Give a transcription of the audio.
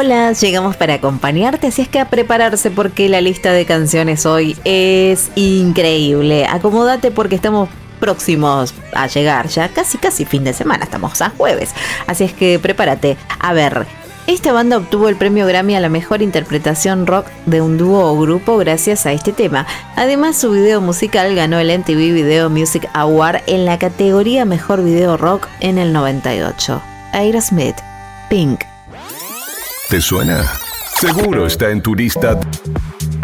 Hola, llegamos para acompañarte, así es que a prepararse porque la lista de canciones hoy es increíble. Acomódate porque estamos próximos a llegar ya, casi fin de semana, estamos a jueves. Así es que prepárate. A ver, esta banda obtuvo el premio Grammy a la mejor interpretación rock de un dúo o grupo gracias a este tema. Además, su video musical ganó el MTV Video Music Award en la categoría Mejor Video Rock en el 98. Aerosmith, Pink. ¿Te suena? Seguro está en tu lista